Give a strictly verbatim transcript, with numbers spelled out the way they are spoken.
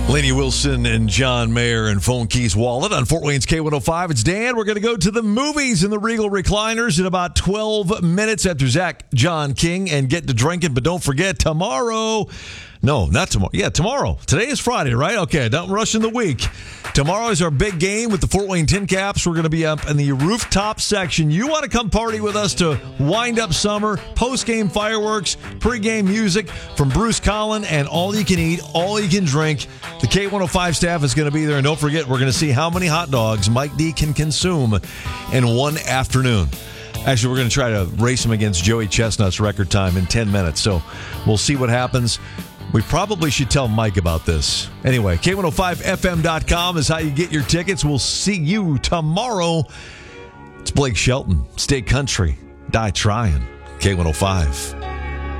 Lainey Wilson and John Mayer and Phone Keys Wallet on Fort Wayne's K one oh five. It's Dan. We're going to go to the movies in the Regal Recliners in about twelve minutes after Zach, John King, and get to drinking. But don't forget, tomorrow... No, not tomorrow. Yeah, tomorrow. Today is Friday, right? Okay, don't rush in the week. Tomorrow is our big game with the Fort Wayne Tin Caps. We're going to be up in the rooftop section. You want to come party with us to wind up summer, post-game fireworks, pre-game music from Bruce Collin, and all you can eat, all you can drink. The K one oh five staff is going to be there. And don't forget, we're going to see how many hot dogs Mike D can consume in one afternoon. Actually, we're going to try to race him against Joey Chestnut's record time in ten minutes. So we'll see what happens. We probably should tell Mike about this. Anyway, K one oh five F M dot com is how you get your tickets. We'll see you tomorrow. It's Blake Shelton. Stay country. Die trying. K one oh five.